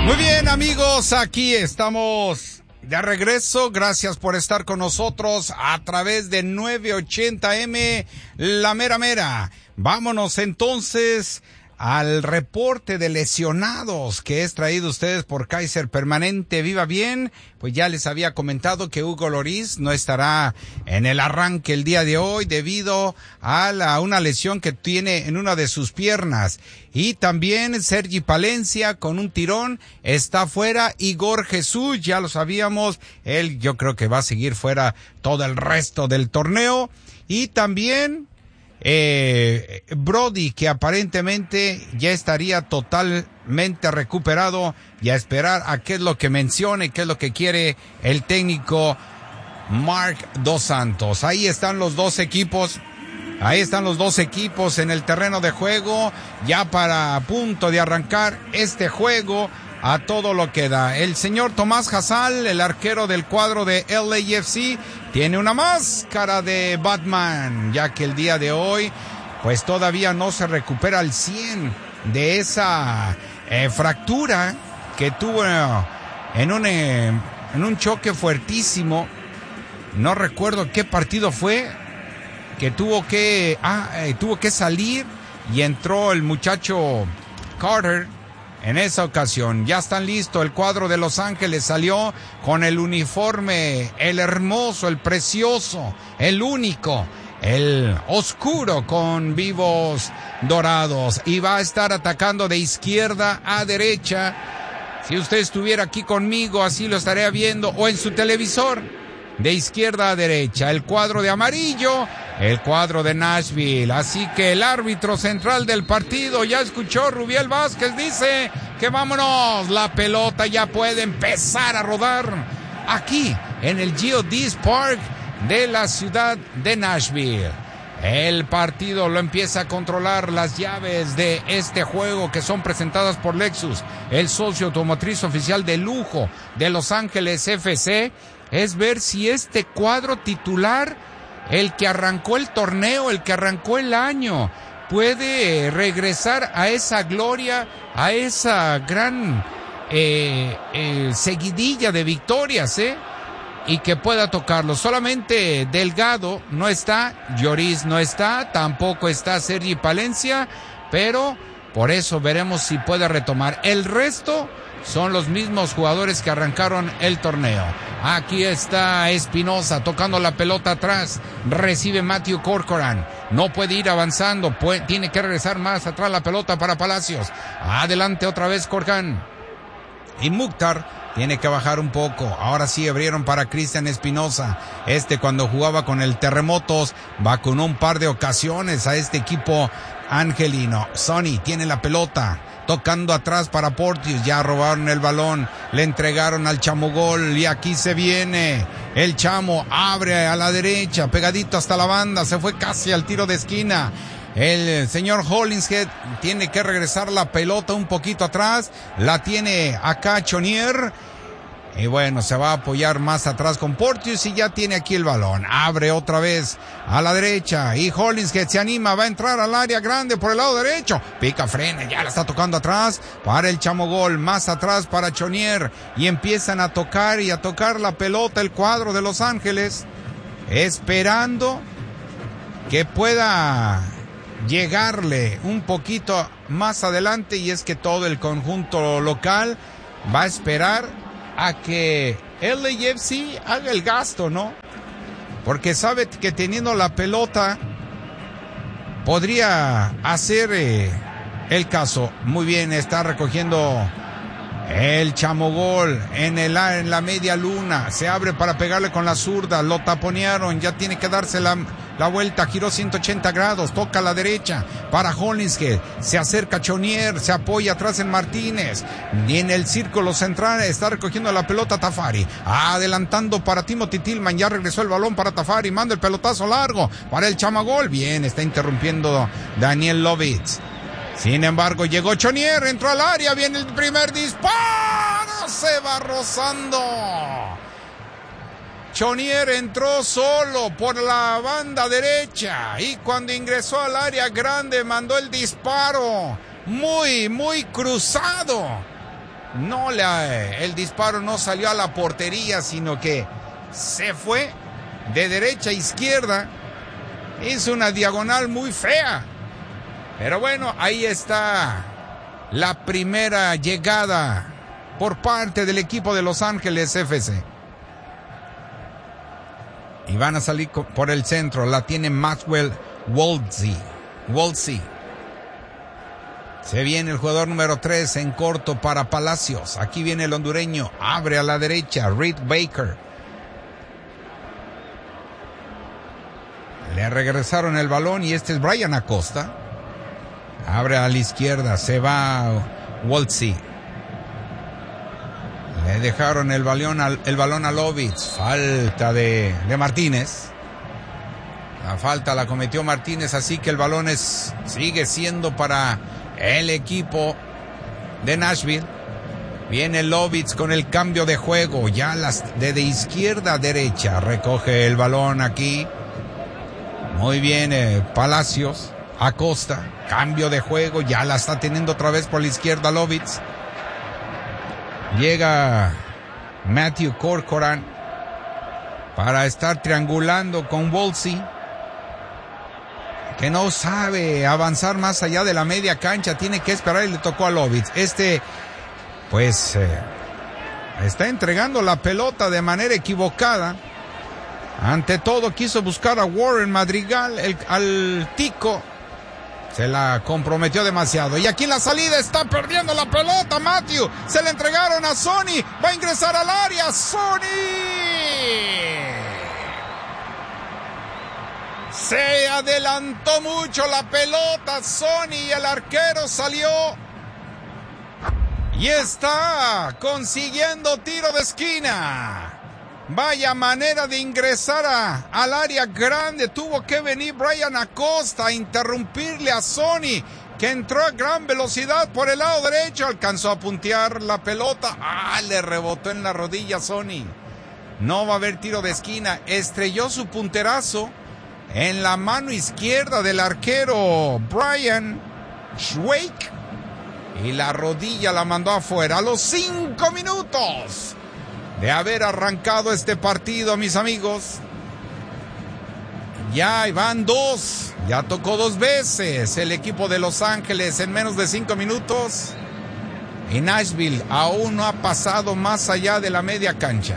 Muy bien, amigos, aquí estamos de regreso. Gracias por estar con nosotros a través de 980M, La Mera Mera. Vámonos entonces al reporte de lesionados que es traído a ustedes por Kaiser Permanente Viva Bien. Pues ya les había comentado que Hugo Lloris no estará en el arranque el día de hoy debido a una lesión que tiene en una de sus piernas. Y también Sergi Palencia con un tirón está fuera. Igor Jesús, ya lo sabíamos, él yo creo que va a seguir fuera todo el resto del torneo. Y también Brody, que aparentemente ya estaría totalmente recuperado, y a esperar a qué es lo que mencione, qué es lo que quiere el técnico Marc Dos Santos. Ahí están los dos equipos en el terreno de juego, ya para a punto de arrancar este juego a todo lo que da. El señor Tomás Hasal, el arquero del cuadro de LAFC, tiene una máscara de Batman, ya que el día de hoy pues todavía no se recupera al 100 de esa fractura que tuvo en un choque fuertísimo. No recuerdo qué partido fue, que tuvo que salir y entró el muchacho Carter. En esa ocasión ya están listos. El cuadro de Los Ángeles salió con el uniforme, el hermoso, el precioso, el único, el oscuro con vivos dorados, y va a estar atacando de izquierda a derecha. Si usted estuviera aquí conmigo, así lo estaría viendo, o en su televisor, de izquierda a derecha. El cuadro de amarillo, el cuadro de Nashville. Así que el árbitro central del partido ya escuchó, Rubiel Vázquez, dice que vámonos, la pelota ya puede empezar a rodar aquí en el Geodis Park de la ciudad de Nashville. El partido lo empieza a controlar las llaves de este juego, que son presentadas por Lexus, el socio automotriz oficial de lujo de Los Ángeles FC. Es ver si este cuadro titular, el que arrancó el torneo, el que arrancó el año, puede regresar a esa gloria, a esa gran seguidilla de victorias, y que pueda tocarlo. Solamente Delgado no está, Lloris no está, tampoco está Sergi Palencia, pero por eso veremos si puede retomar. El resto son los mismos jugadores que arrancaron el torneo. Aquí está Espinosa tocando la pelota atrás. Recibe Matthew Corcoran. No puede ir avanzando. Tiene que regresar más atrás la pelota para Palacios. Adelante otra vez Corcoran. Y Mukhtar tiene que bajar un poco. Ahora sí abrieron para Cristian Espinosa. Cuando jugaba con el Terremotos vacunó un par de ocasiones a este equipo angelino. Sonny tiene la pelota, tocando atrás para Porteous. Ya robaron el balón, le entregaron al Chamogol, y aquí se viene el Chamo, abre a la derecha, pegadito hasta la banda, se fue casi al tiro de esquina. El señor Hollingshead tiene que regresar la pelota un poquito atrás, la tiene acá Chonier, y bueno, se va a apoyar más atrás con Porteous, y ya tiene aquí el balón. Abre otra vez a la derecha, y Hollingshead se anima, va a entrar al área grande por el lado derecho. Pica, frena, ya la está tocando atrás para el Chamogol, más atrás para Chonier, y empiezan a tocar y a tocar la pelota el cuadro de Los Ángeles, esperando que pueda llegarle un poquito más adelante. Y es que todo el conjunto local va a esperar a que LAFC haga el gasto, ¿no? Porque sabe que teniendo la pelota podría hacer el caso. Muy bien, está recogiendo el Chamogol en la media luna. Se abre para pegarle con la zurda. Lo taponearon. Ya tiene que darse la vuelta. Giró 180 grados. Toca a la derecha para Hollingshead. Se acerca Chonier. Se apoya atrás en Martínez. Y en el círculo central está recogiendo la pelota Tafari. Adelantando para Timothy Tillman. Ya regresó el balón para Tafari. Manda el pelotazo largo para el Chamogol. Bien, está interrumpiendo Daniel Lovitz. Sin embargo, llegó Chonier, entró al área, viene el primer disparo, se va rozando. Chonier entró solo por la banda derecha, y cuando ingresó al área grande mandó el disparo muy, muy cruzado. el disparo no salió a la portería, sino que se fue de derecha a izquierda. Hizo una diagonal muy fea. Pero bueno, ahí está la primera llegada por parte del equipo de Los Ángeles FC. Y van a salir por el centro. La tiene Maxwell Wolsey. Se viene el jugador número 3 en corto para Palacios. Aquí viene el hondureño. Abre a la derecha. Reed Baker. Le regresaron el balón y este es Brian Acosta. Abre a la izquierda. Se va Wolsey. Le dejaron el balón a Lovitz. Falta de Martínez. La falta la cometió Martínez, así que el balón sigue siendo para el equipo de Nashville. Viene Lovitz con el cambio de juego. Ya de izquierda a derecha. Recoge el balón aquí. Muy bien, Palacios. Acosta. Cambio de juego. Ya la está teniendo otra vez por la izquierda Lovitz. Llega Matthew Corcoran para estar triangulando con Wolsey, que no sabe avanzar más allá de la media cancha. Tiene que esperar y le tocó a Lovitz. Está entregando la pelota de manera equivocada. Ante todo quiso buscar a Warren Madrigal, al tico. Se la comprometió demasiado. Y aquí en la salida está perdiendo la pelota Matthew. Se la entregaron a Sonny. Va a ingresar al área. Sonny. Se adelantó mucho la pelota Sonny y el arquero salió. Y está consiguiendo tiro de esquina. Vaya manera de ingresar al área grande. Tuvo que venir Brian Acosta a interrumpirle a Sonny, que entró a gran velocidad por el lado derecho. Alcanzó a puntear la pelota. Le rebotó en la rodilla Sonny. No va a haber tiro de esquina. Estrelló su punterazo en la mano izquierda del arquero Brian Schweik. Y la rodilla la mandó afuera a los 5 minutos. De haber arrancado este partido, mis amigos. Ya van 2. Ya tocó 2 veces el equipo de Los Ángeles en menos de 5 minutos. Y Nashville aún no ha pasado más allá de la media cancha.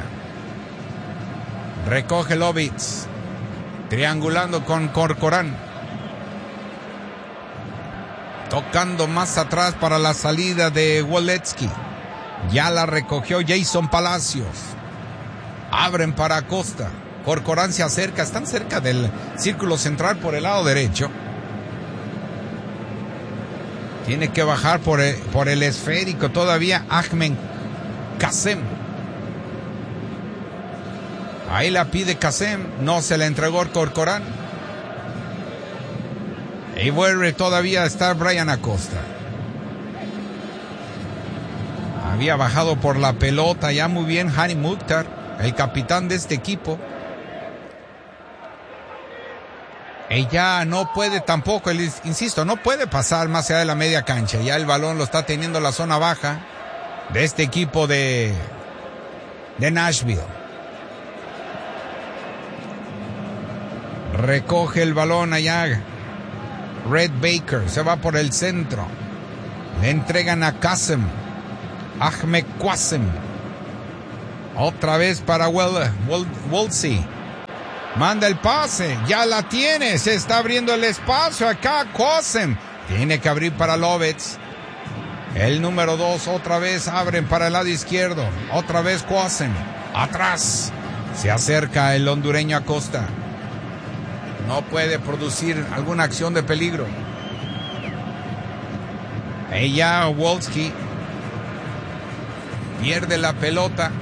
Recoge Lovitz. Triangulando con Corcoran. Tocando más atrás para la salida de Woletsky. Ya la recogió Jason Palacios. Abren para Acosta. Corcoran se acerca. Están cerca del círculo central por el lado derecho. Tiene que bajar por el esférico todavía Ahmed Kassem. Ahí la pide Kassem. No se la entregó Corcoran. Y vuelve todavía a estar Brian Acosta. Había bajado por la pelota ya muy bien Hani Mukhtar, el capitán de este equipo. Ella no puede tampoco, insisto, no puede pasar más allá de la media cancha. Ya el balón lo está teniendo la zona baja de este equipo de Nashville. Recoge el balón allá Red Baker, se va por el centro. Le entregan a Kassem. Ahmed Kassem. Otra vez para Wolsey. Manda el pase. Ya la tiene. Se está abriendo el espacio acá. Kassem. Tiene que abrir para Lovitz. El número 2 otra vez abren para el lado izquierdo. Otra vez Kassem. Atrás. Se acerca el hondureño Acosta. No puede producir alguna acción de peligro. Ella Wolski pierde la pelota.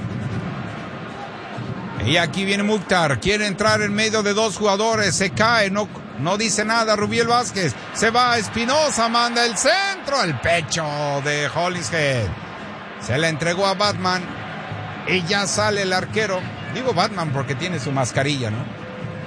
Y aquí viene Mukhtar. Quiere entrar en medio de 2 jugadores. Se cae. No dice nada Rubiel Vázquez. Se va Espinosa. Manda el centro al pecho de Hollingshead. Se la entregó a Batman. Y ya sale el arquero. Digo Batman porque tiene su mascarilla, ¿no?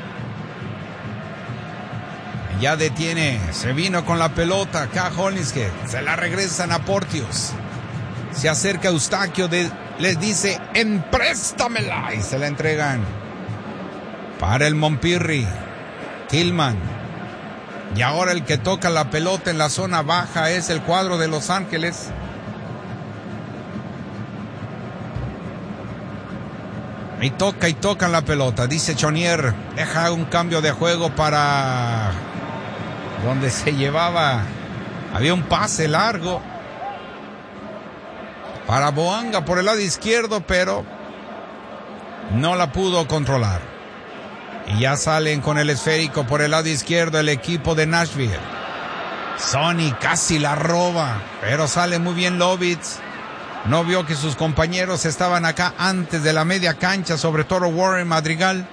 Ya detiene. Se vino con la pelota acá Hollingshead. Se la regresan a Porteous. Se acerca Eustaquio, les dice, empréstamela, y se la entregan para el Montpirri, Tillman. Y ahora el que toca la pelota en la zona baja es el cuadro de Los Ángeles. Y tocan la pelota. Dice Chonier, deja un cambio de juego para donde se llevaba. Había un pase largo para Boanga por el lado izquierdo, pero no la pudo controlar. Y ya salen con el esférico por el lado izquierdo el equipo de Nashville. Sonny casi la roba, pero sale muy bien Lovitz. No vio que sus compañeros estaban acá antes de la media cancha, sobre todo Warren Madrigal.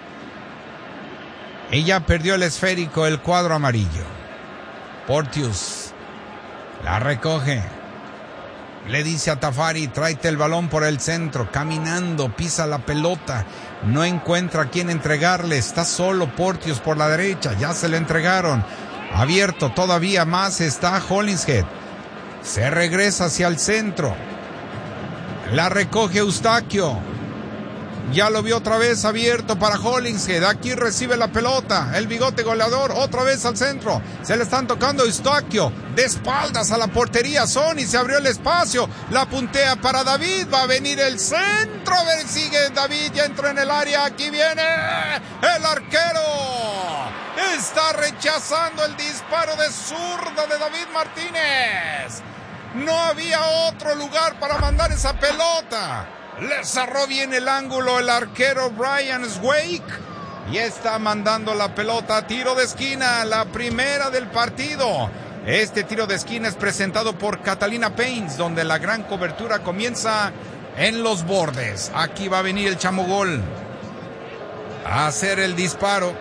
Y ya perdió el esférico el cuadro amarillo. Porteous la recoge. Le dice a Tafari, tráete el balón por el centro. Caminando, pisa la pelota. No encuentra a quién entregarle. Está solo Porteous por la derecha. Ya se le entregaron. Abierto todavía más está Hollingshead. Se regresa hacia el centro. La recoge Eustaquio. Ya lo vio otra vez abierto para Hollingshead. Aquí recibe la pelota. El bigote goleador otra vez al centro. Se le están tocando Eustaquio. De espaldas a la portería. Sonny se abrió el espacio. La puntea para David. Va a venir el centro. A ver, sigue David. Ya entró en el área. Aquí viene el arquero. Está rechazando el disparo de zurda de David Martínez. No había otro lugar para mandar esa pelota. Le cerró bien el ángulo el arquero Brian Swake. Y está mandando la pelota a tiro de esquina, la primera del partido. Este tiro de esquina es presentado por Catalina Paints, donde la gran cobertura comienza en los bordes. Aquí va a venir el Chamogol a hacer el disparo.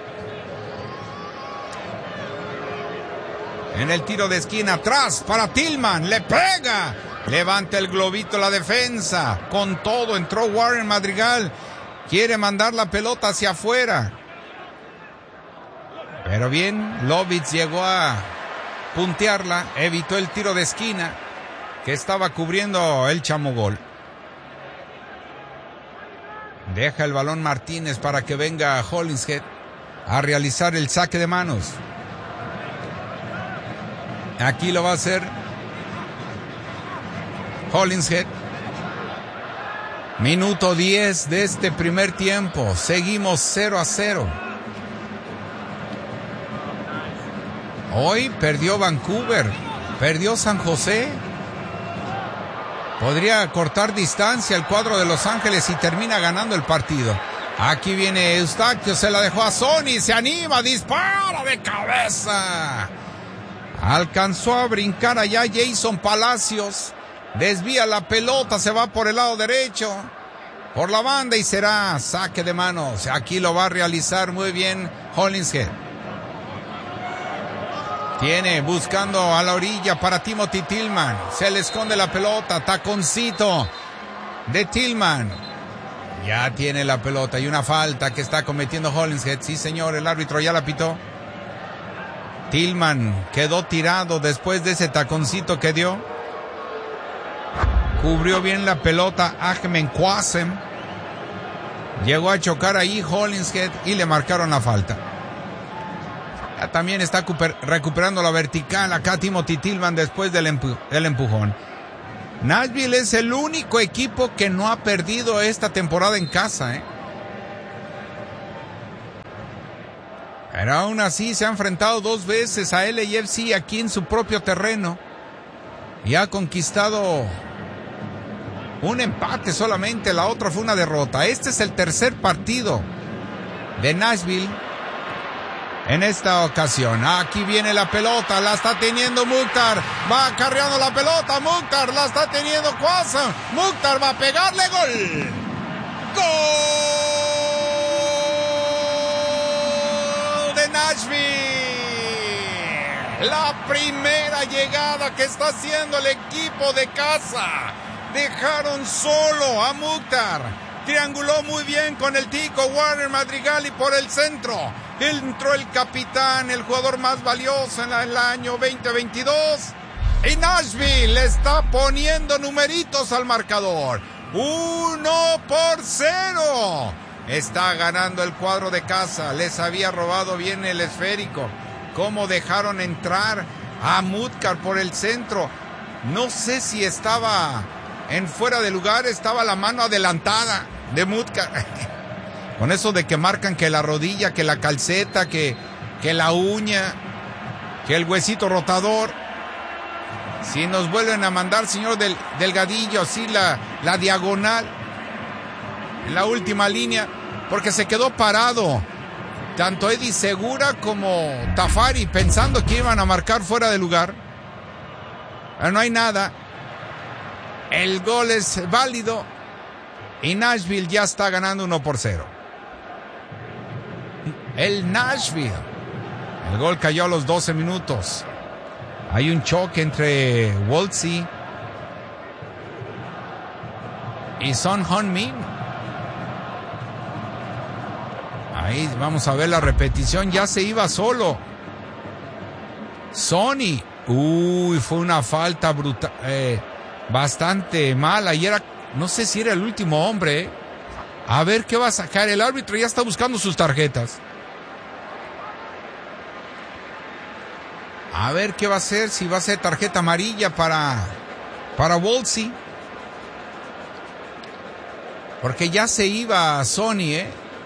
En el tiro de esquina, atrás para Tillman, le pega. Levanta el globito la defensa. Con todo entró Warren Madrigal. Quiere mandar la pelota hacia afuera. Pero bien, Lovitz llegó a puntearla. Evitó el tiro de esquina que estaba cubriendo el Chamogol. Deja el balón Martínez para que venga Hollingshead a realizar el saque de manos. Aquí lo va a hacer Hollingshead. Minuto 10 de este primer tiempo. Seguimos 0-0. Hoy perdió Vancouver. Perdió San José. Podría cortar distancia el cuadro de Los Ángeles y termina ganando el partido. Aquí viene Eustaquio. Se la dejó a Sonny. Se anima. Dispara de cabeza. Alcanzó a brincar allá Jason Palacios. Desvía la pelota, se va por el lado derecho, por la banda y será saque de manos. Aquí lo va a realizar muy bien Hollingshead. Tiene buscando a la orilla para Timothy Tillman. Se le esconde la pelota, taconcito de Tillman. Ya tiene la pelota y una falta que está cometiendo Hollingshead. Sí, señor, el árbitro ya la pitó. Tillman quedó tirado después de ese taconcito que dio. Cubrió bien la pelota Ahmed Quasem. Llegó a chocar ahí Hollingshead y le marcaron la falta. Ya también está recuperando la vertical acá Timothy Tillman después del empujón. Nashville es el único equipo que no ha perdido esta temporada en casa, Pero aún así se ha enfrentado 2 veces a LAFC aquí en su propio terreno. Y ha conquistado un empate solamente, la otra fue una derrota. Este es el tercer partido de Nashville en esta ocasión. Aquí viene la pelota, la está teniendo Mukhtar, va acarreando la pelota, Mukhtar la está teniendo Quasem, Mukhtar va a pegarle, gol. ¡Gol de Nashville! La primera llegada que está haciendo el equipo de casa. Dejaron solo a Mukhtar. Trianguló muy bien con el tico Warren Madrigal y por el centro entró el capitán, el jugador más valioso en el año 2022. Y Nashville le está poniendo numeritos al marcador. 1-0. Está ganando el cuadro de casa. Les había robado bien el esférico. Cómo dejaron entrar a Mutkar por el centro. No sé si estaba en fuera de lugar, estaba la mano adelantada de Mutkar. Con eso de que marcan que la rodilla, que la calceta, que la uña, que el huesito rotador. Si nos vuelven a mandar, señor Delgadillo, así la diagonal, en la última línea, porque se quedó parado tanto Eddie Segura como Tafari pensando que iban a marcar fuera de lugar. Pero no hay nada. El gol es válido y Nashville ya está ganando 1-0. El Nashville. El gol cayó a los 12 minutos. Hay un choque entre Wolsey y Son Heung-min. Ahí vamos a ver la repetición. Ya se iba solo Sonny. Fue una falta brutal, bastante mala. Y era, no sé si era el último hombre. A ver qué va a sacar. El árbitro ya está buscando sus tarjetas. A ver qué va a hacer, si va a ser tarjeta amarilla para Wolsey. Porque ya se iba Sonny,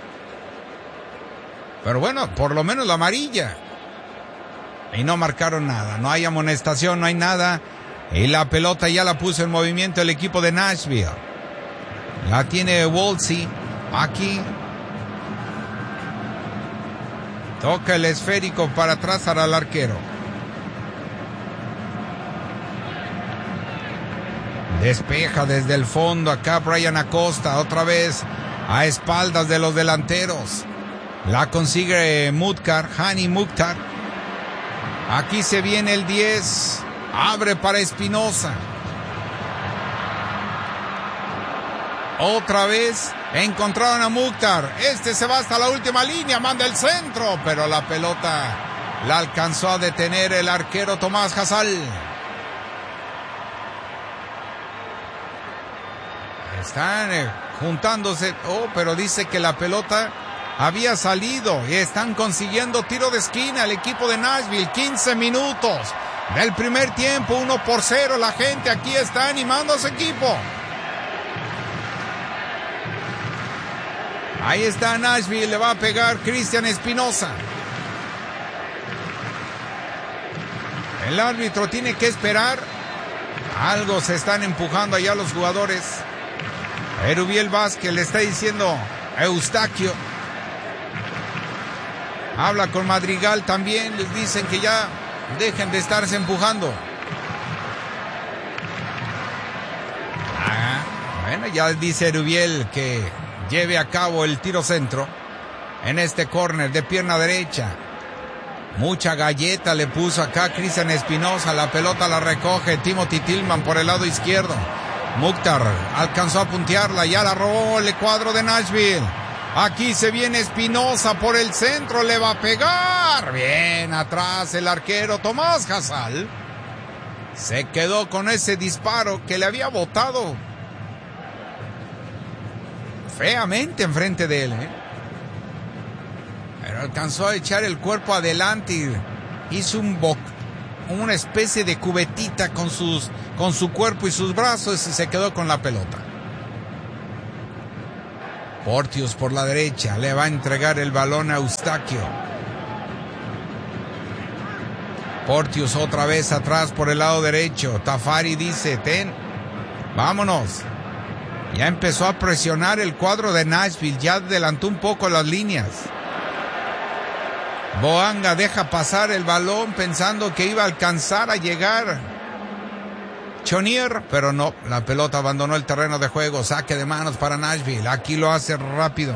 Pero bueno, por lo menos la amarilla. Y no marcaron nada, no hay amonestación, no hay nada. Y la pelota ya la puso en movimiento el equipo de Nashville. La tiene Wolsey aquí. Toca el esférico para atrás para el arquero. Despeja desde el fondo acá Brian Acosta, otra vez a espaldas de los delanteros. La consigue Mutkar, Hani Mukhtar. Aquí se viene el 10, abre para Espinosa. Otra vez encontraron a Mukhtar. Se va hasta la última línea, manda el centro, pero la pelota la alcanzó a detener el arquero Tomás Hasal. Están juntándose, pero dice que la pelota había salido y están consiguiendo tiro de esquina el equipo de Nashville. 15 minutos del primer tiempo, 1-0. La gente aquí está animando a su equipo. Ahí está Nashville, le va a pegar Cristian Espinosa. El árbitro tiene que esperar. Algo se están empujando allá los jugadores. Erubiel Vázquez le está diciendo a Eustaquio. Habla con Madrigal también, les dicen que ya dejen de estarse empujando. Bueno, ya dice Erubiel que lleve a cabo el tiro centro en este córner de pierna derecha. Mucha galleta le puso acá Cristian Espinosa, la pelota la recoge Timothy Tillman por el lado izquierdo. Mukhtar alcanzó a puntearla, ya la robó el cuadro de Nashville. Aquí se viene Espinosa por el centro, le va a pegar. Bien atrás el arquero Tomás Hasal. Se quedó con ese disparo que le había botado feamente enfrente de él, Pero alcanzó a echar el cuerpo adelante y hizo una especie de cubetita con su cuerpo y sus brazos y se quedó con la pelota. Porteous por la derecha, le va a entregar el balón a Eustaquio. Porteous otra vez atrás por el lado derecho. Tafari dice, vámonos. Ya empezó a presionar el cuadro de Nashville, ya adelantó un poco las líneas. Boanga deja pasar el balón pensando que iba a alcanzar a llegar Chonier, pero no, la pelota abandonó el terreno de juego. Saque de manos para Nashville, aquí lo hace rápido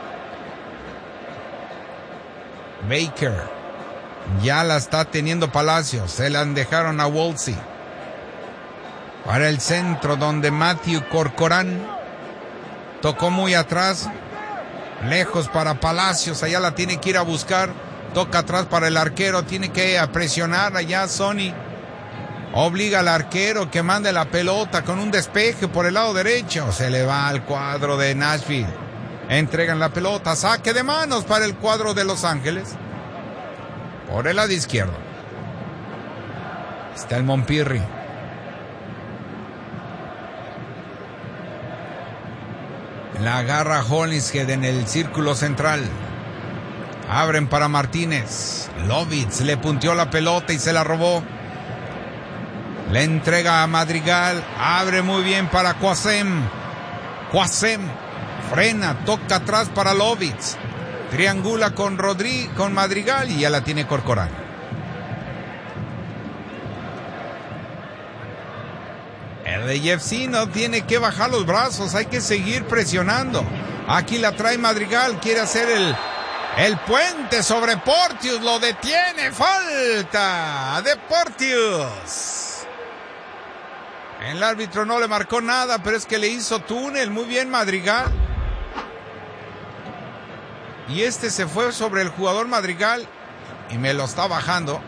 Baker, ya la está teniendo Palacios, se la dejaron a Wolsey para el centro donde Matthew Corcoran tocó muy atrás, lejos para Palacios, allá la tiene que ir a buscar, toca atrás para el arquero, tiene que presionar allá Sonny. Obliga al arquero que mande la pelota con un despeje por el lado derecho. Se le va al cuadro de Nashville. Entregan la pelota. Saque de manos para el cuadro de Los Ángeles. Por el lado izquierdo. Está el Montpirri. La agarra Hollingshead en el círculo central. Abren para Martínez. Lovitz le punteó la pelota y se la robó. Le entrega a Madrigal. Abre muy bien para Quasem. Quasem frena, toca atrás para Lovitz. Triangula con Madrigal y ya la tiene Corcoran. El LAFC no tiene que bajar los brazos, hay que seguir presionando. Aquí la trae Madrigal, quiere hacer el puente sobre Porteous, lo detiene, falta de Porteous. El árbitro no le marcó nada, pero es que le hizo túnel, muy bien Madrigal. Y este se fue sobre el jugador Madrigal y me lo está bajando.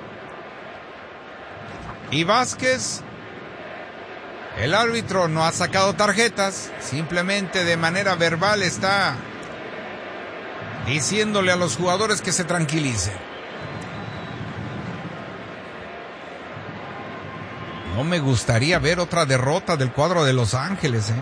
Y Vázquez, el árbitro no ha sacado tarjetas, simplemente de manera verbal está diciéndole a los jugadores que se tranquilicen. No me gustaría ver otra derrota del cuadro de Los Ángeles,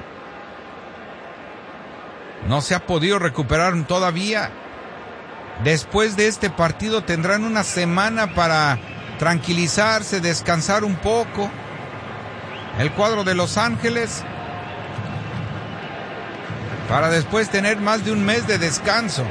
No se ha podido recuperar todavía. Después de este partido tendrán una semana para tranquilizarse, descansar un poco. El cuadro de Los Ángeles, para después tener más de un mes de descanso.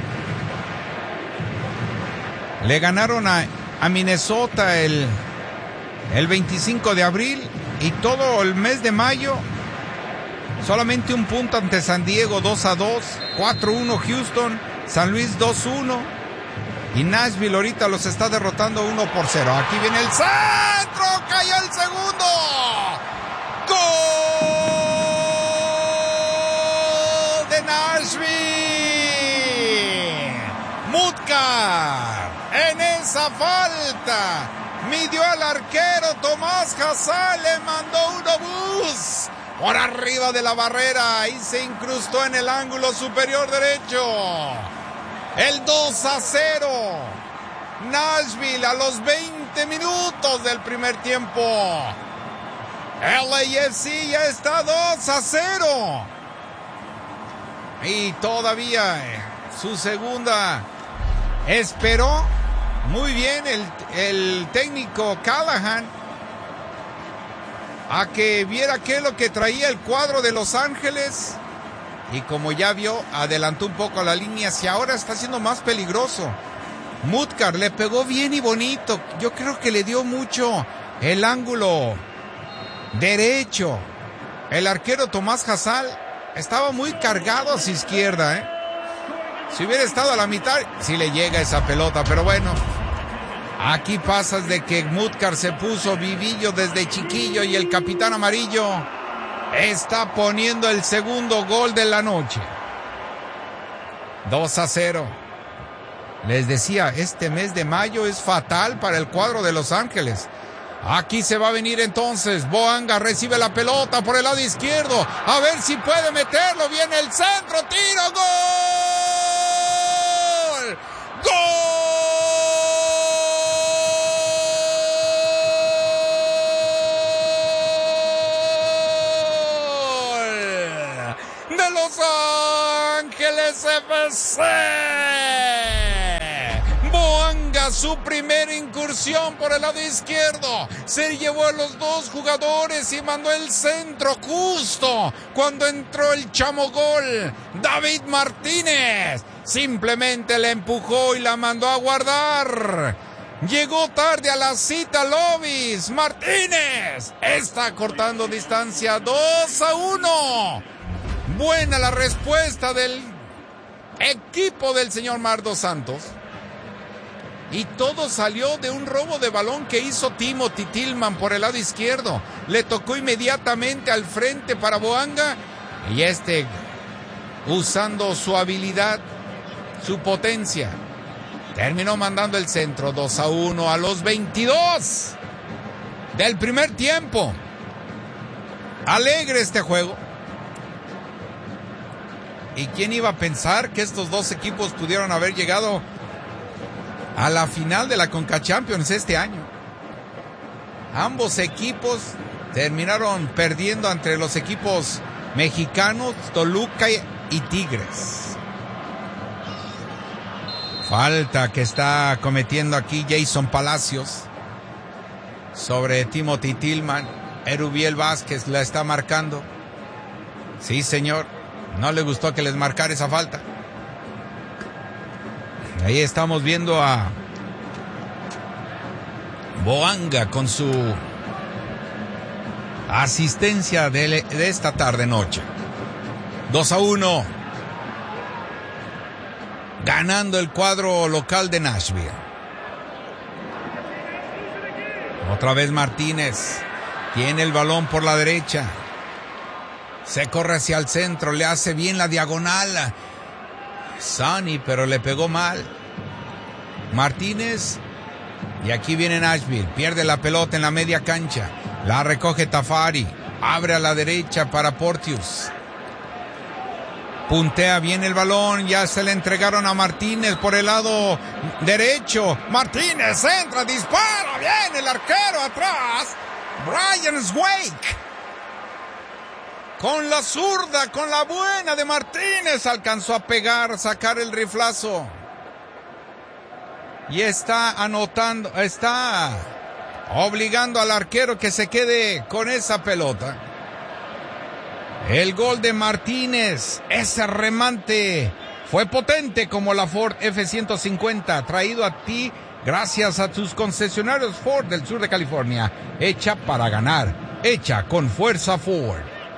Le ganaron a Minnesota el 25 de abril y todo el mes de mayo solamente un punto ante San Diego, 2-2, 4-1 Houston, San Luis 2-1 y Nashville ahorita los está derrotando 1-0. Aquí viene el centro, cayó el segundo. ¡Gol de Nashville! Mutkar en esa falta midió al arquero Tomás Hasal, le mandó un obús por arriba de la barrera y se incrustó en el ángulo superior derecho. El 2-0. Nashville a los 20 minutos del primer tiempo. LAFC ya está 2-0. Y todavía su segunda esperó. Muy bien el técnico Callahan a que viera qué es lo que traía el cuadro de Los Ángeles y como ya vio, adelantó un poco la línea hacia ahora está siendo más peligroso. Mutkar le pegó bien y bonito, yo creo que le dio mucho el ángulo derecho. El arquero Tomás Hasal estaba muy cargado a su izquierda, Si hubiera estado a la mitad, sí le llega esa pelota, pero bueno. Aquí pasas de que Mutkar se puso vivillo desde chiquillo y el capitán amarillo está poniendo el segundo gol de la noche. 2-0. Les decía, este mes de mayo es fatal para el cuadro de Los Ángeles. Aquí se va a venir entonces. Boanga recibe la pelota por el lado izquierdo. A ver si puede meterlo. Viene el centro. Tiro. ¡Gol! ¡Gol! De Los Ángeles FC. Boanga, su primera incursión por el lado izquierdo, se llevó a los dos jugadores y mandó el centro justo cuando entró el chamogol. David Martínez simplemente la empujó y la mandó a guardar. Llegó tarde a la cita Lovitz. Martínez está cortando distancia. 2-1. Buena la respuesta del equipo del señor Mardo Santos. Y todo salió de un robo de balón que hizo Timothy Tillman por el lado izquierdo. Le tocó inmediatamente al frente para Boanga. Y usando su habilidad, su potencia, terminó mandando el centro. 2-1 a los 22. del primer tiempo. Alegre este juego. ¿Y quién iba a pensar que estos dos equipos pudieron haber llegado a la final de la Conca Champions este año? Ambos equipos terminaron perdiendo entre los equipos mexicanos, Toluca y Tigres. Falta que está cometiendo aquí Jason Palacios sobre Timothy Tillman. Erubiel Vázquez la está marcando. Sí, señor. No le gustó que les marcara esa falta. Ahí estamos viendo a Boanga con su asistencia de esta tarde-noche. 2-1. Ganando el cuadro local de Nashville. Otra vez Martínez. Tiene el balón por la derecha. Se corre hacia el centro. Le hace bien la diagonal. Sonny, pero le pegó mal. Martínez. Y aquí viene Nashville. Pierde la pelota en la media cancha. La recoge Tafari. Abre a la derecha para Porteous. Puntea bien el balón. Ya se le entregaron a Martínez por el lado derecho. Martínez entra, dispara. Bien el arquero atrás. Brian Wake. Con la zurda, con la buena de Martínez. Alcanzó a pegar, sacar el riflazo. Y está anotando, está obligando al arquero que se quede con esa pelota. El gol de Martínez, ese remate fue potente como la Ford F-150, traído a ti gracias a tus concesionarios Ford del sur de California. Hecha para ganar, hecha con fuerza Ford.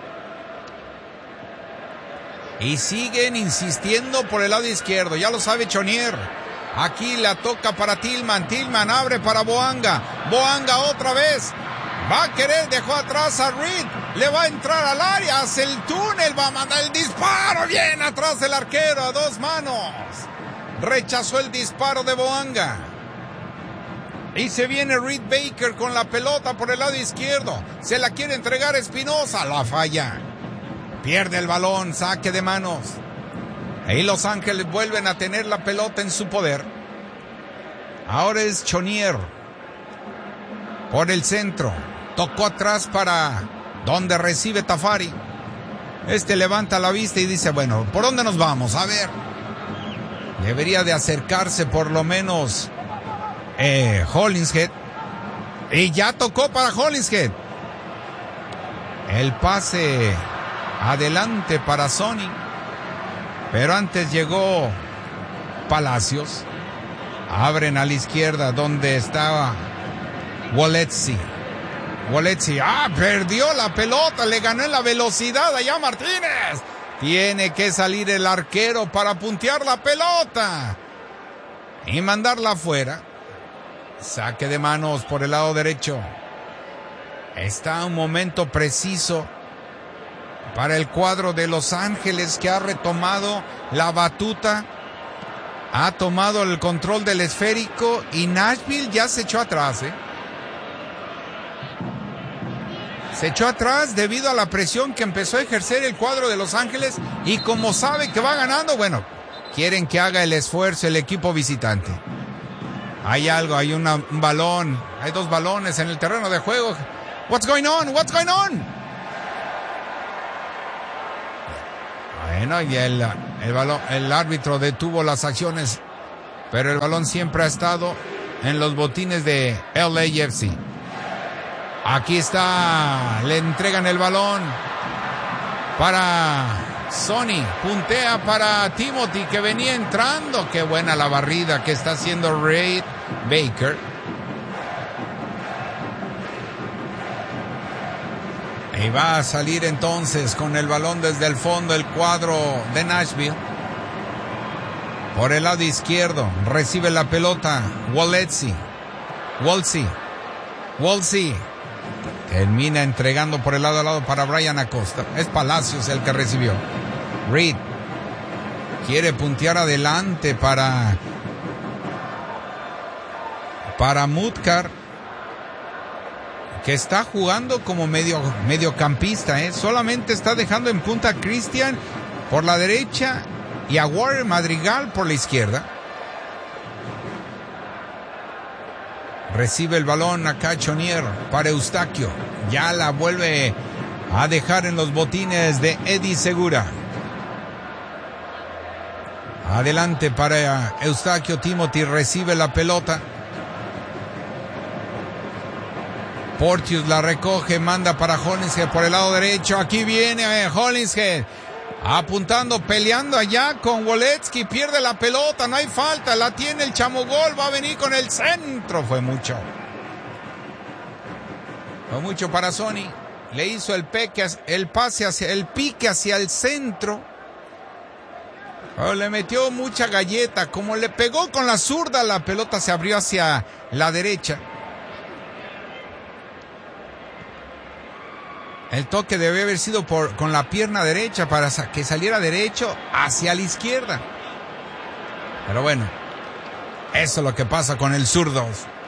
Y siguen insistiendo por el lado izquierdo, ya lo sabe Chonier. Aquí la toca para Tillman. Tillman abre para Boanga. Boanga otra vez. Va a querer, dejó atrás a Reed. Le va a entrar al área, hace el túnel, va a mandar el disparo. Bien atrás del arquero a dos manos. Rechazó el disparo de Boanga. Y se viene Reed Baker con la pelota por el lado izquierdo. Se la quiere entregar a Espinosa. La falla. Pierde el balón, saque de manos. Ahí Los Ángeles vuelven a tener la pelota en su poder. Ahora es Chonier. Por el centro. Tocó atrás para donde recibe Tafari. Levanta la vista y dice, bueno, ¿por dónde nos vamos? A ver. Debería de acercarse por lo menos Hollingshead. Y ya tocó para Hollingshead. El pase adelante para Sonny. Pero antes llegó Palacios. Abren a la izquierda donde estaba Woletzi. Woletzi, perdió la pelota, le ganó en la velocidad allá Martínez. Tiene que salir el arquero para puntear la pelota y mandarla afuera. Saque de manos por el lado derecho. Está un momento preciso para el cuadro de Los Ángeles, que ha retomado la batuta, ha tomado el control del esférico y Nashville ya se echó atrás. Se echó atrás debido a la presión que empezó a ejercer el cuadro de Los Ángeles y como sabe que va ganando, bueno, quieren que haga el esfuerzo el equipo visitante. Hay algo, hay un balón, hay dos balones en el terreno de juego. What's going on? What's going on? Bueno, y el balón, el árbitro detuvo las acciones, pero el balón siempre ha estado en los botines de LAFC. Aquí está, le entregan el balón para Sonny, puntea para Timothy que venía entrando. Qué buena la barrida que está haciendo Reed Baker. Y va a salir entonces con el balón desde el fondo el cuadro de Nashville. Por el lado izquierdo recibe la pelota Woletzi. Wolsey. Termina entregando por el lado a lado para Brian Acosta. Es Palacios el que recibió. Reed quiere puntear adelante para Mutkar, que está jugando como mediocampista, ¿eh? Solamente está dejando en punta a Cristian por la derecha y a Warren Madrigal por la izquierda. Recibe el balón acá Chonier para Eustaquio. Ya la vuelve a dejar en los botines de Eddie Segura. Adelante para Eustaquio. Timothy recibe la pelota. Porteous la recoge, manda para Hollingshead por el lado derecho. Aquí viene Hollingshead apuntando, peleando allá con Wolewski. Pierde la pelota, no hay falta, la tiene el Chamogol. Va a venir con el centro. Fue mucho para Sony. Le hizo el pase hacia el pique hacia el centro. Oh, le metió mucha galleta. Como le pegó con la zurda, la pelota se abrió hacia la derecha. El toque debe haber sido con la pierna derecha para que saliera derecho hacia la izquierda. Pero bueno, eso es lo que pasa con el zurdo.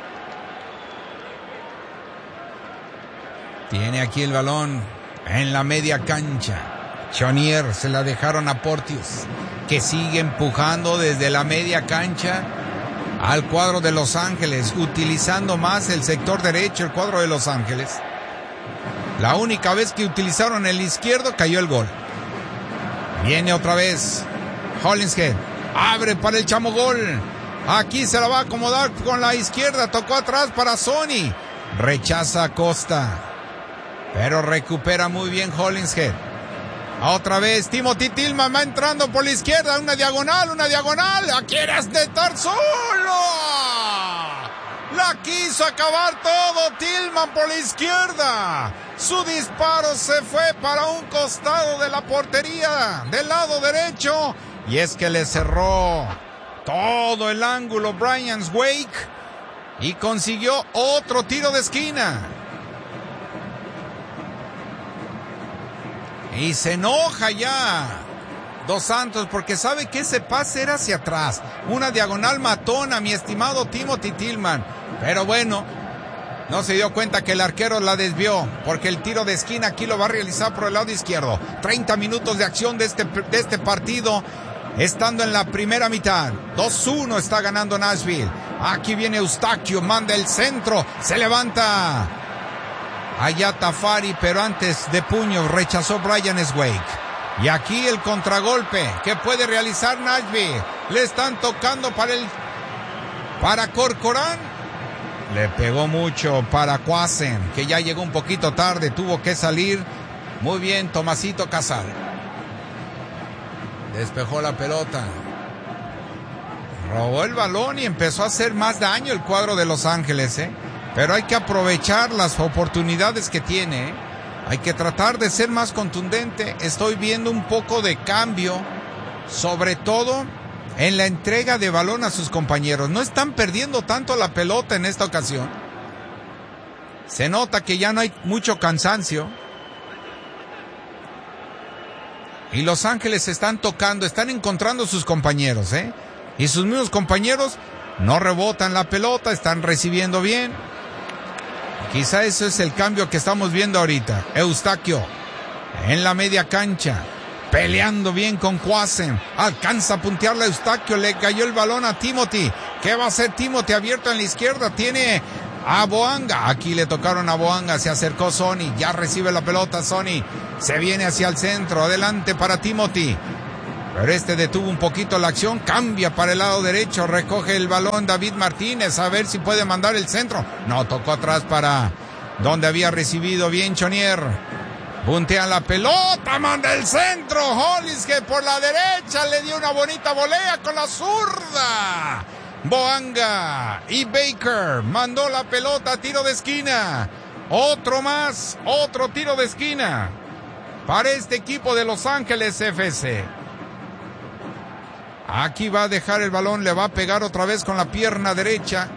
Tiene aquí el balón en la media cancha. Chonier se la dejaron a Porteous, que sigue empujando desde la media cancha al cuadro de Los Ángeles, utilizando más el sector derecho, el cuadro de Los Ángeles. La única vez que utilizaron el izquierdo cayó el gol. Viene otra vez Hollingshead. Abre para el Chamogol. Aquí se la va a acomodar con la izquierda. Tocó atrás para Sony. Rechaza a Costa. Pero recupera muy bien Hollingshead. Otra vez Timothy Tillman va entrando por la izquierda. Una diagonal. ¡Quieres estar solo! La quiso acabar todo Tillman por la izquierda. Su disparo se fue para un costado de la portería del lado derecho. Y es que le cerró todo el ángulo Brian Wake. Y consiguió otro tiro de esquina. Y se enoja ya Dos Santos porque sabe que ese pase era hacia atrás. Una diagonal matona, mi estimado Timothy Tillman. Pero bueno, no se dio cuenta que el arquero la desvió, porque el tiro de esquina aquí lo va a realizar por el lado izquierdo. 30 minutos de acción de este partido, estando en la primera mitad. 2-1 está ganando Nashville. Aquí viene Eustaquio, manda el centro, se levanta allá Tafari, pero antes de puño rechazó Brian Wake. Y aquí el contragolpe que puede realizar Nashville. Le están tocando para Corcoran. Le pegó mucho para Quasen, que ya llegó un poquito tarde, tuvo que salir. Muy bien, Tomasito Casal. Despejó la pelota. Robó el balón y empezó a hacer más daño el cuadro de Los Ángeles, ¿eh? Pero hay que aprovechar las oportunidades que tiene, ¿eh? Hay que tratar de ser más contundente. Estoy viendo un poco de cambio, sobre todo en la entrega de balón a sus compañeros. No están perdiendo tanto la pelota en esta ocasión. Se nota que ya no hay mucho cansancio. Y Los Ángeles se están tocando, están encontrando sus compañeros, ¿eh? Y sus mismos compañeros no rebotan la pelota, están recibiendo bien. Quizá eso es el cambio que estamos viendo ahorita. Eustaquio en la media cancha, peleando bien con Quasen. Alcanza a puntearle a Eustaquio, le cayó el balón a Timothy. ¿Qué va a hacer Timothy? Abierto en la izquierda, tiene a Boanga. Aquí le tocaron a Boanga, se acercó Sony, ya recibe la pelota Sony. Se viene hacia el centro, adelante para Timothy. Pero detuvo un poquito la acción, cambia para el lado derecho, recoge el balón David Martínez, a ver si puede mandar el centro. No, tocó atrás para donde había recibido bien Chonier. Puntea la pelota, manda el centro, Hollingshead por la derecha, le dio una bonita volea con la zurda. Boanga y Baker mandó la pelota, tiro de esquina. Otro tiro de esquina para este equipo de Los Ángeles FC. Aquí va a dejar el balón, le va a pegar otra vez con la pierna derecha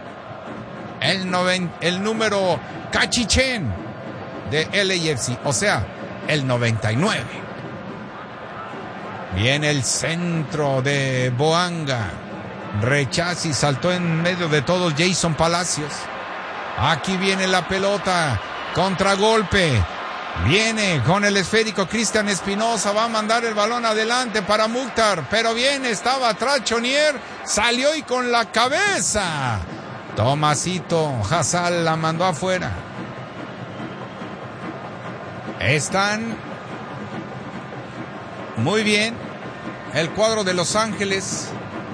el número Cachichen de LAFC, o sea, el 99. Viene el centro de Boanga, rechaza y saltó en medio de todos Jason Palacios. Aquí viene la pelota Contragolpe. Viene con el esférico Cristian Espinosa. Va a mandar el balón adelante para Mukhtar. Pero viene, estaba atrás Chonier. Salió y con la cabeza. Tomasito Hasal la mandó afuera. Están muy bien el cuadro de Los Ángeles,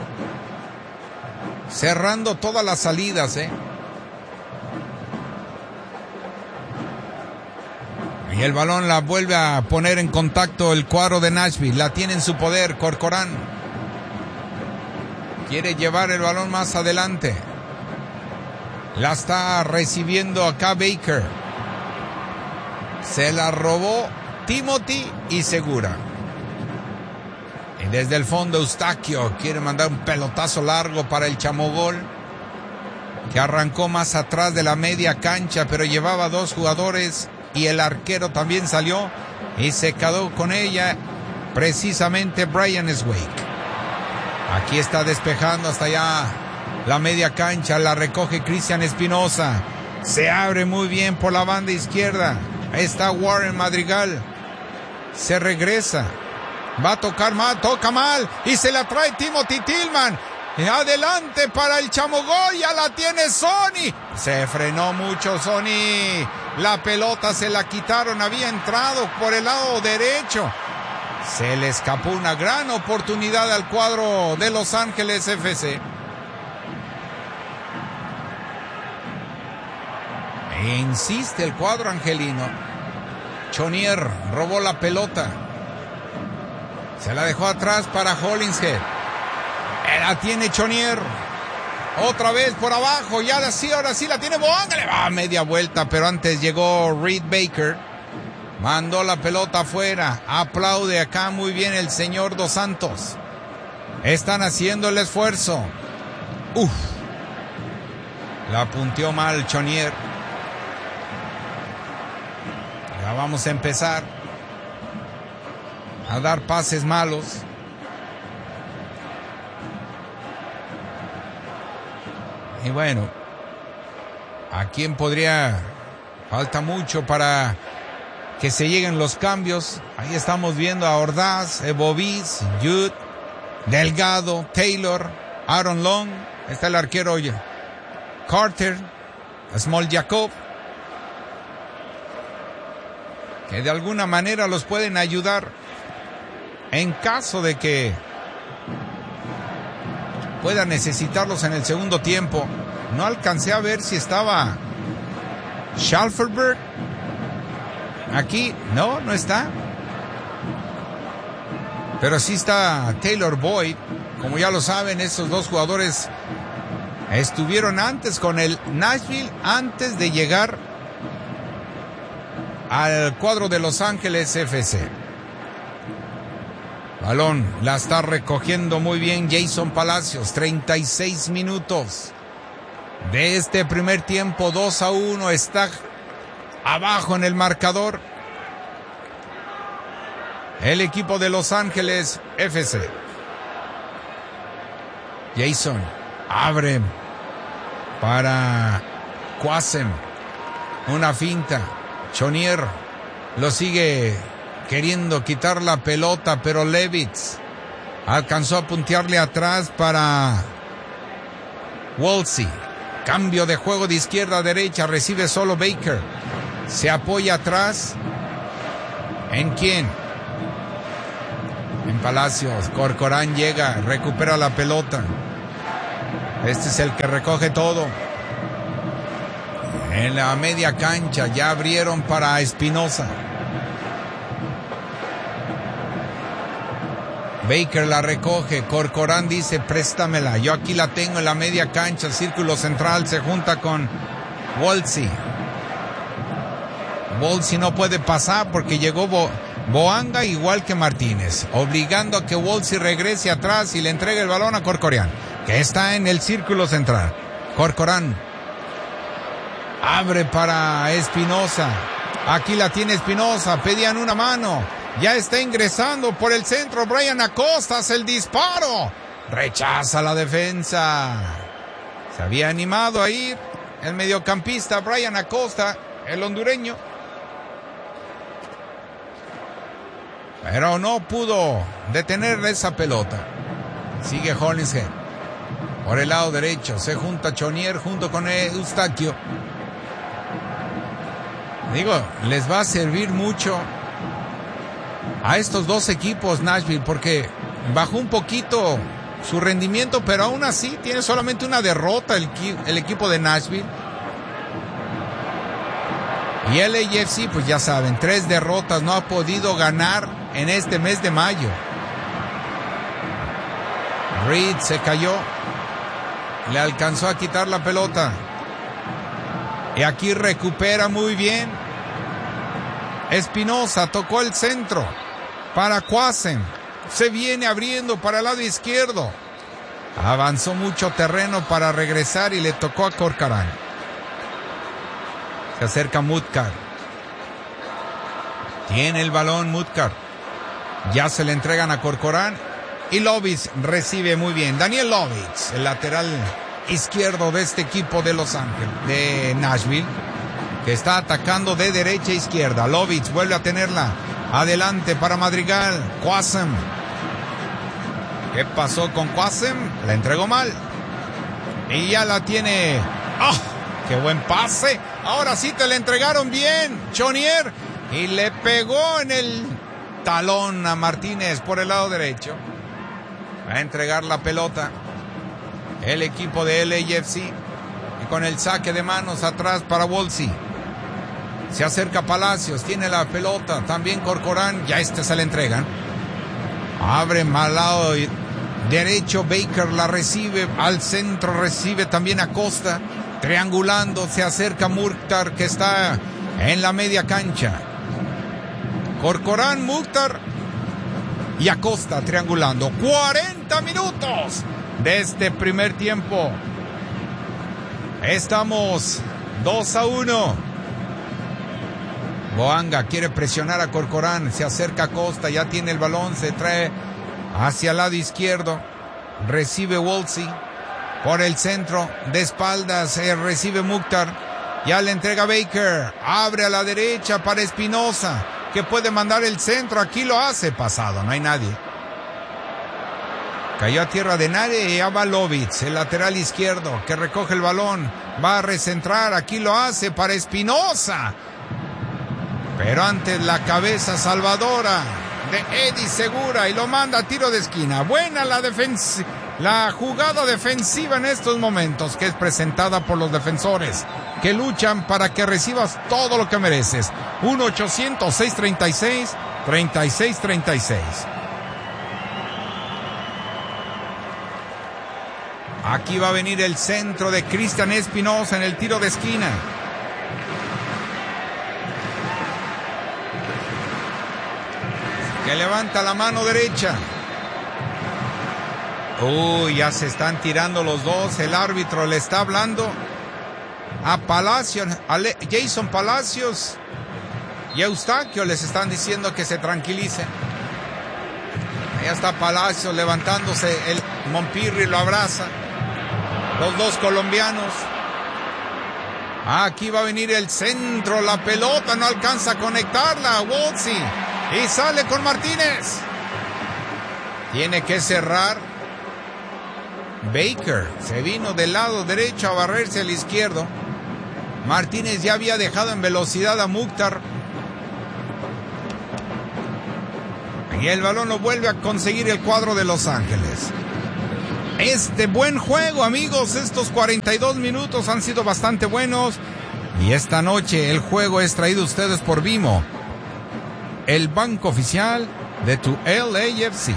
cerrando todas las salidas, Y el balón la vuelve a poner en contacto el cuadro de Nashville. La tiene en su poder Corcoran. Quiere llevar el balón más adelante. La está recibiendo acá Baker. Se la robó Timothy y Segura. Y desde el fondo Eustaquio quiere mandar un pelotazo largo para el Chamogol, que arrancó más atrás de la media cancha, pero llevaba dos jugadores y el arquero también salió y se quedó con ella precisamente Brian Swake. Aquí está despejando hasta allá la media cancha, la recoge Cristian Espinosa. Se abre muy bien por la banda izquierda. Ahí está Warren Madrigal. Se regresa. Va a tocar mal, toca mal. Y se la trae Timothy Tillman. Adelante para el Chamogol. Ya la tiene Sony. Se frenó mucho Sony. La pelota se la quitaron. Había entrado por el lado derecho. Se le escapó una gran oportunidad al cuadro de Los Ángeles FC. E insiste el cuadro angelino. Chonier robó la pelota. Se la dejó atrás para Hollingshead. La tiene Chonier. Otra vez por abajo. Y ahora sí la tiene Boanga. Le va a media vuelta, pero antes llegó Reed Baker. Mandó la pelota afuera. Aplaude acá muy bien el señor Dos Santos. Están haciendo el esfuerzo. La punteó mal Chonier. Ya vamos a empezar a dar pases malos. Y bueno, ¿a quién podría? Falta mucho para que se lleguen los cambios. Ahí estamos viendo a Ordaz, Bovis, Jude, Delgado, Taylor, Aaron Long. Está el arquero Carter, Small Jacob, que de alguna manera los pueden ayudar en caso de que pueda necesitarlos en el segundo tiempo. No alcancé a ver si estaba Schalferberg aquí. No está. Pero sí está Taylor Boyd. Como ya lo saben, estos dos jugadores estuvieron antes con el Nashville, antes de llegar al cuadro de Los Ángeles FC. Balón la está recogiendo muy bien Jason Palacios. 36 minutos de este primer tiempo. 2-1. Está abajo en el marcador el equipo de Los Ángeles FC. Jason abre para Quasem. Una finta. Chonier lo sigue queriendo quitar la pelota, pero Levitz alcanzó a puntearle atrás para Wolsey. Cambio de juego de izquierda a derecha. Recibe solo Baker. Se apoya atrás. ¿En quién? En Palacios. Corcoran llega, recupera la pelota. Este es el que recoge todo. En la media cancha ya abrieron para Espinosa. Baker la recoge. Corcoran dice, préstamela. Yo aquí la tengo en la media cancha. Círculo central. Se junta con Wolsey. Wolsey no puede pasar porque llegó Boanga igual que Martínez, obligando a que Wolsey regrese atrás y le entregue el balón a Corcoran, que está en el círculo central. Corcoran abre para Espinosa. Aquí la tiene Espinosa. Pedían una mano. Ya está ingresando por el centro Brian Acosta. Hace el disparo. Rechaza la defensa. Se había animado a ir el mediocampista Brian Acosta. el hondureño. Pero no pudo detener esa pelota. Sigue Hollingshead. Por el lado derecho se junta Chonier junto con Eustaquio. Digo, les va a servir mucho a estos dos equipos Nashville porque bajó un poquito su rendimiento, pero aún así tiene solamente una derrota el equipo de Nashville. Y el LAFC, pues ya saben, 3 derrotas, no ha podido ganar en este mes de mayo. Reed se cayó, le alcanzó a quitar la pelota. Y aquí recupera muy bien. Espinosa tocó el centro para Quasen. Se viene abriendo para el lado izquierdo. Avanzó mucho terreno para regresar y le tocó a Corcoran. Se acerca Mutkar. Tiene el balón Mutkar. Ya se le entregan a Corcoran. Y Lovitz recibe muy bien. Daniel Lovitz, el lateral izquierdo de este equipo de Los Ángeles, de Nashville, que está atacando de derecha a izquierda. Lovitz vuelve a tenerla. Adelante para Madrigal. Quasen. ¿Qué pasó con Quasen? La entregó mal. Y ya la tiene. ¡Ah! ¡Qué buen pase! Ahora sí te la entregaron bien, Chonier. Y le pegó en el talón a Martínez por el lado derecho. Va a entregar la pelota el equipo de LAFC. Y con el saque de manos atrás para Wolsey. Se acerca Palacios, tiene la pelota. También Corcoran, ya se la entregan. Abre mal lado derecho, Baker la recibe. Al centro recibe también Acosta. Triangulando, se acerca Mukhtar, que está en la media cancha. Corcoran, Mukhtar y Acosta triangulando. 40 minutos de este primer tiempo. Estamos 2-1. Boanga quiere presionar a Corcoran. Se acerca Acosta, ya tiene el balón. Se trae hacia el lado izquierdo. Recibe Wolsey. Por el centro, de espaldas, recibe Mukhtar. Ya le entrega Baker. Abre a la derecha para Espinosa, que puede mandar el centro. Aquí lo hace pasado, no hay nadie. Cayó a tierra de nadie y ya va Lovitz, el lateral izquierdo, que recoge el balón. Va a recentrar, aquí lo hace para Espinosa. Pero antes la cabeza salvadora de Eddie Segura y lo manda a tiro de esquina. Buena la jugada defensiva en estos momentos, que es presentada por los defensores que luchan para que recibas todo lo que mereces. 1-800-636-3636. Aquí va a venir el centro de Cristian Espinosa en el tiro de esquina. Que levanta la mano derecha. Ya se están tirando los dos. El árbitro le está hablando a Palacios, a Jason Palacios y Eustaquio. Les están diciendo que se tranquilicen. Allá está Palacios levantándose. El Montpirri lo abraza. Los dos colombianos. Aquí va a venir el centro. La pelota no alcanza a conectarla. Wolsey. Y sale con Martínez. Tiene que cerrar. Baker se vino del lado derecho a barrerse al izquierdo. Martínez ya había dejado en velocidad a Mukhtar. Y el balón lo vuelve a conseguir el cuadro de Los Ángeles. Buen juego, amigos. Estos 42 minutos han sido bastante buenos. Y esta noche el juego es traído a ustedes por Vimo, el banco oficial de tu LAFC.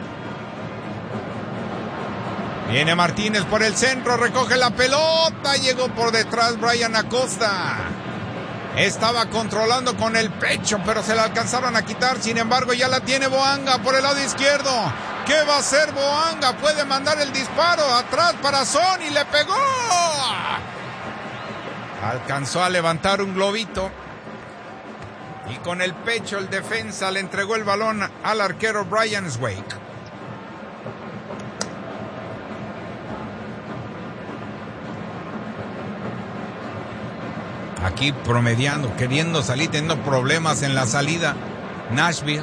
Viene Martínez por el centro, recoge la pelota, llegó por detrás Brian Acosta. Estaba controlando con el pecho, pero se la alcanzaron a quitar. Sin embargo, ya la tiene Boanga por el lado izquierdo. ¿Qué va a hacer Boanga? Puede mandar el disparo atrás para Son y le pegó. Alcanzó a levantar un globito. Y con el pecho el defensa le entregó el balón al arquero Brian Swake. Aquí promediando, queriendo salir, teniendo problemas en la salida. Nashville.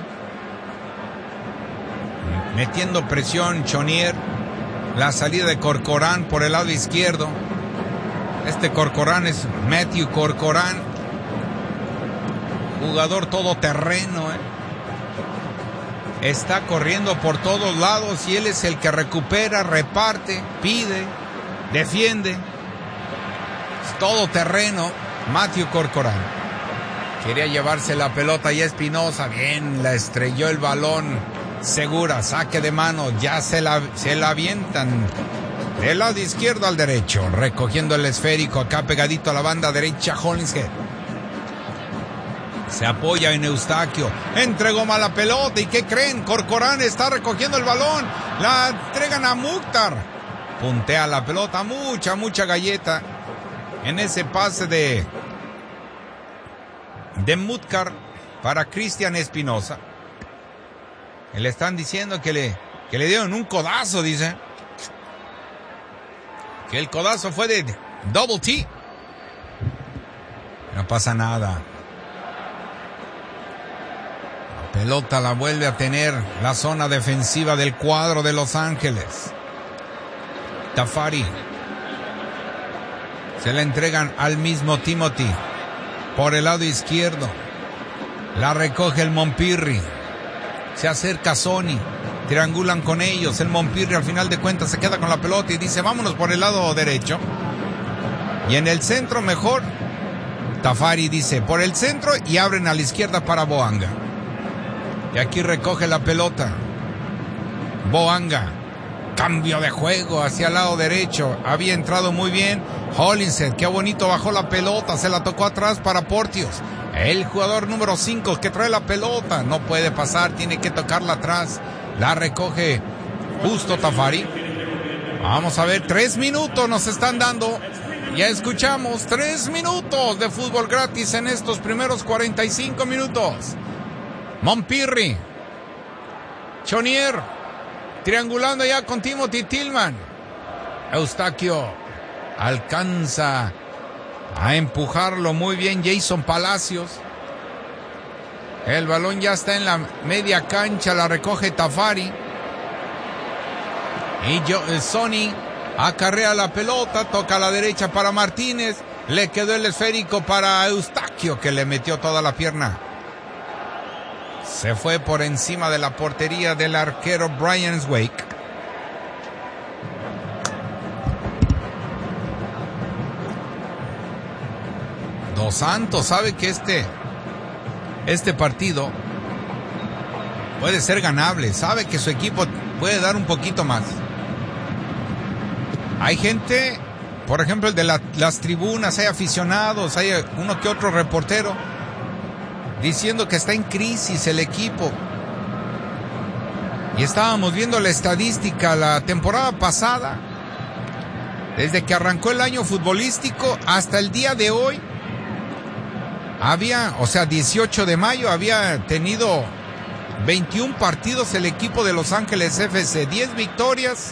Metiendo presión Chonier. La salida de Corcoran por el lado izquierdo. Este Corcoran es Matthew Corcoran. Jugador todoterreno, Está corriendo por todos lados y él es el que recupera, reparte, pide, defiende. Es todoterreno, Matthew Corcoran. Quería llevarse la pelota y Espinosa, bien, la estrelló el balón. Segura, saque de mano, ya se la avientan. Del lado izquierdo al derecho, recogiendo el esférico, acá pegadito a la banda derecha, Hollingshead. Se apoya en Eustaquio, entregó mala pelota, ¿y qué creen? Corcoran está recogiendo el balón, la entregan a Mukhtar, puntea la pelota, mucha galleta en ese pase de Mukhtar para Cristian Espinosa. Le están diciendo que le dieron un codazo, dice. Que el codazo fue de Double T. No pasa nada. La pelota la vuelve a tener la zona defensiva del cuadro de Los Ángeles. Tafari. Se la entregan al mismo Timothy. Por el lado izquierdo. La recoge el Montpirri. Se acerca Sony. Triangulan con ellos. El Montpirri al final de cuentas se queda con la pelota y dice vámonos por el lado derecho. Y en el centro mejor. Tafari dice por el centro y abren a la izquierda para Boanga. Y aquí recoge la pelota. Boanga. Cambio de juego hacia el lado derecho. Había entrado muy bien Hollingshead. Qué bonito bajó la pelota. Se la tocó atrás para Porteous. El jugador número 5 que trae la pelota. No puede pasar. Tiene que tocarla atrás. La recoge justo Tafari. Vamos a ver. 3 minutos nos están dando. Ya escuchamos 3 minutos de fútbol gratis en estos primeros 45 minutos. Montpirri. Chonier. Triangulando ya con Timothy Tillman. Eustaquio alcanza a empujarlo muy bien Jason Palacios. El balón ya está en la media cancha, la recoge Tafari. Y Sony acarrea la pelota, toca a la derecha para Martínez. Le quedó el esférico para Eustaquio, que le metió toda la pierna. Se fue por encima de la portería del arquero Brian Wake. Dos Santos sabe que este partido puede ser ganable. Sabe que su equipo puede dar un poquito más. Hay gente, por ejemplo, el de las tribunas, hay aficionados, hay uno que otro reportero diciendo que está en crisis el equipo. Y estábamos viendo la estadística la temporada pasada, desde que arrancó el año futbolístico hasta el día de hoy. 18 de mayo, había tenido 21 partidos el equipo de Los Ángeles FC, 10 victorias,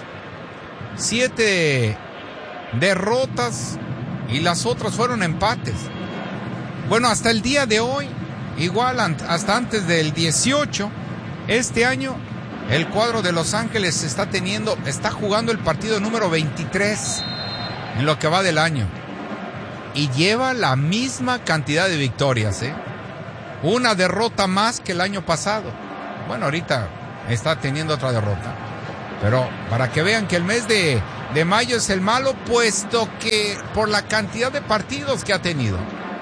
7 derrotas y las otras fueron empates. Bueno, hasta el día de hoy, igual hasta antes del 18, este año el cuadro de Los Ángeles está jugando el partido número 23 en lo que va del año. Y lleva la misma cantidad de victorias, Una derrota más que el año pasado. Bueno, ahorita está teniendo otra derrota. Pero para que vean que el mes de mayo es el malo, puesto que por la cantidad de partidos que ha tenido.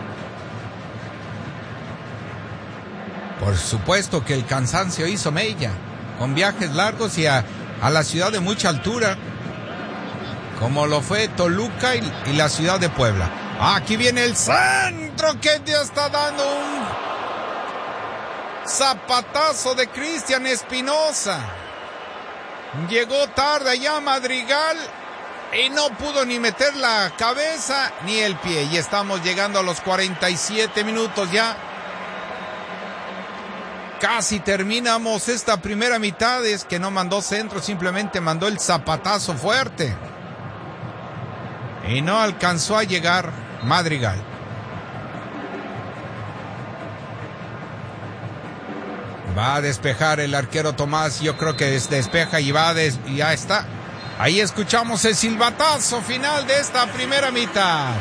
Por supuesto que el cansancio hizo mella, con viajes largos y a la ciudad de mucha altura, como lo fue Toluca y la ciudad de Puebla. Aquí viene el centro que ya está dando un zapatazo de Cristian Espinosa. Llegó tarde allá Madrigal y no pudo ni meter la cabeza ni el pie. Y estamos llegando a los 47 minutos ya. Casi terminamos esta primera mitad. Es que no mandó centro, simplemente mandó el zapatazo fuerte. Y no alcanzó a llegar Madrigal. Va a despejar el arquero Tomás. Yo creo que despeja y ya está. Ahí escuchamos el silbatazo final de esta primera mitad.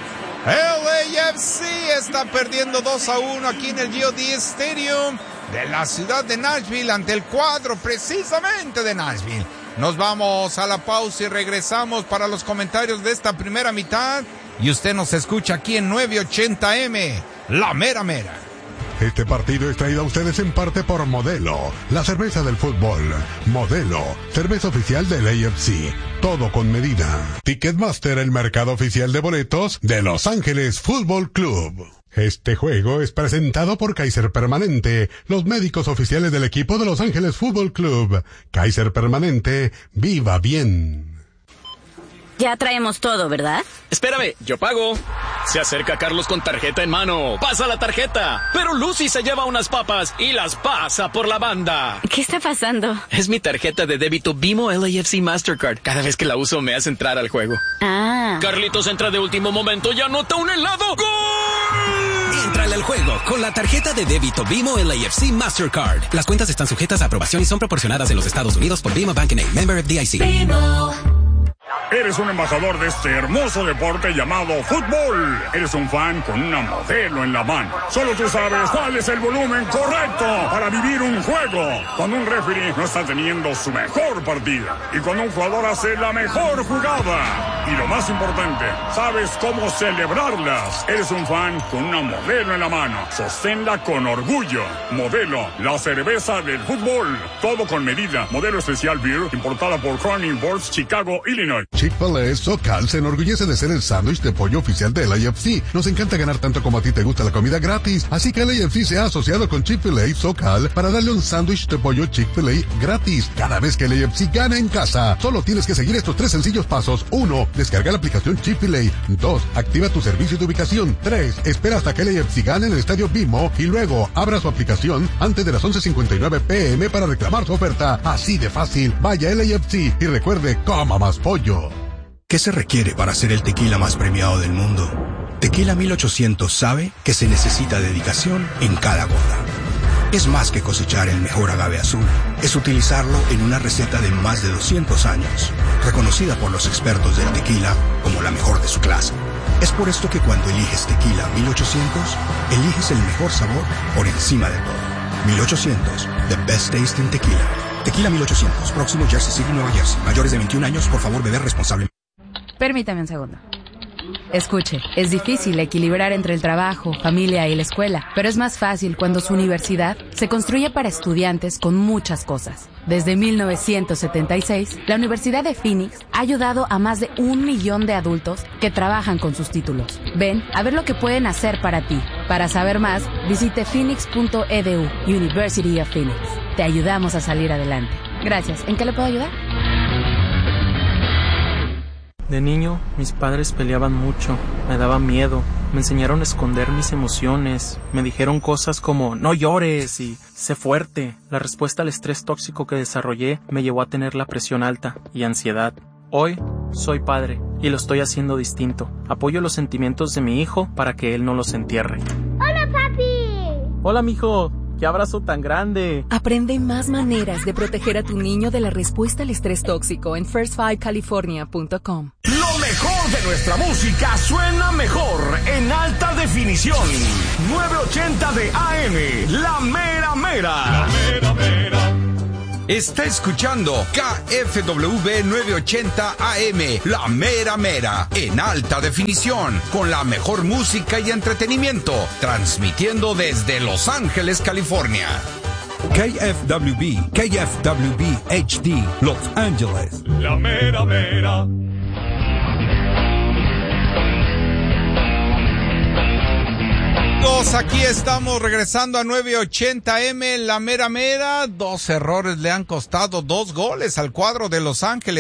LAFC está perdiendo 2-1 aquí en el GEOD Stadium de la ciudad de Nashville ante el cuadro precisamente de Nashville. Nos vamos a la pausa y regresamos para los comentarios de esta primera mitad. Y usted nos escucha aquí en 980M, La Mera Mera. Este partido es traído a ustedes en parte por Modelo, la cerveza del fútbol. Modelo, cerveza oficial del AFC. Todo con medida. Ticketmaster, el mercado oficial de boletos de Los Ángeles Fútbol Club. Este juego es presentado por Kaiser Permanente, los médicos oficiales del equipo de Los Ángeles Fútbol Club. Kaiser Permanente, viva bien. Ya traemos todo, ¿verdad? Espérame, yo pago. Se acerca Carlos con tarjeta en mano. Pasa la tarjeta. Pero Lucy se lleva unas papas y las pasa por la banda. ¿Qué está pasando? Es mi tarjeta de débito Bimo LAFC Mastercard. Cada vez que la uso me hace entrar al juego. Ah. Carlitos entra de último momento y anota un helado. ¡Gol! Entrale al juego con la tarjeta de débito Bimo LAFC Mastercard. Las cuentas están sujetas a aprobación y son proporcionadas en los Estados Unidos por Bimo Bank N.A., member FDIC. Bimo. Eres un embajador de este hermoso deporte llamado fútbol. Eres un fan con una modelo en la mano. Solo tú sabes cuál es el volumen correcto para vivir un juego. Cuando un referee no está teniendo su mejor partida. Y cuando un jugador hace la mejor jugada. Y lo más importante, sabes cómo celebrarlas. Eres un fan con una modelo en la mano. Sosténla con orgullo. Modelo, la cerveza del fútbol. Todo con medida. Modelo especial beer, importada por Crown Imports, Chicago, Illinois. Chick-fil-A SoCal se enorgullece de ser el sándwich de pollo oficial del AFC. Nos encanta ganar tanto como a ti te gusta la comida gratis. Así que el AFC se ha asociado con Chick-fil-A SoCal para darle un sándwich de pollo Chick-fil-A gratis cada vez que el AFC gana en casa. Solo tienes que seguir estos 3 sencillos pasos. 1. Descarga la aplicación Chick-fil-A. 2. Activa tu servicio de ubicación. 3. Espera hasta que el AFC gane en el estadio Bimo y luego abra su aplicación antes de las 11:59 p.m. para reclamar su oferta. Así de fácil. Vaya el AFC y recuerde, coma más pollo. ¿Qué se requiere para ser el tequila más premiado del mundo? Tequila 1800 sabe que se necesita dedicación en cada gota. Es más que cosechar el mejor agave azul. Es utilizarlo en una receta de más de 200 años, reconocida por los expertos del tequila como la mejor de su clase. Es por esto que cuando eliges Tequila 1800, eliges el mejor sabor por encima de todo. 1800, the best taste in tequila. Tequila 1800, próximo Jersey City, Nueva Jersey. Mayores de 21 años, por favor, beber responsablemente. Permítame un segundo. Escuche, es difícil equilibrar entre el trabajo, familia y la escuela, pero es más fácil cuando su universidad se construye para estudiantes con muchas cosas. Desde 1976, la Universidad de Phoenix ha ayudado a más de 1 millón de adultos que trabajan con sus títulos. Ven a ver lo que pueden hacer para ti. Para saber más, visite phoenix.edu, University of Phoenix. Te ayudamos a salir adelante. Gracias. ¿En qué le puedo ayudar? De niño, mis padres peleaban mucho, me daba miedo, me enseñaron a esconder mis emociones, me dijeron cosas como no llores y sé fuerte. La respuesta al estrés tóxico que desarrollé me llevó a tener la presión alta y ansiedad. Hoy soy padre y lo estoy haciendo distinto. Apoyo los sentimientos de mi hijo para que él no los entierre. ¡Hola, papi! Hola, mijo. ¡Qué abrazo tan grande! Aprende más maneras de proteger a tu niño de la respuesta al estrés tóxico en first5california.com. Lo mejor de nuestra música suena mejor en alta definición. 980 de AM, La Mera Mera. La Mera Mera. Está escuchando KFW 980 AM, La Mera Mera, en alta definición, con la mejor música y entretenimiento, transmitiendo desde Los Ángeles, California. KFWB HD, Los Ángeles. La Mera Mera. Aquí estamos regresando a 980M, La Mera Mera. 2 errores le han costado 2 goles al cuadro de Los Ángeles.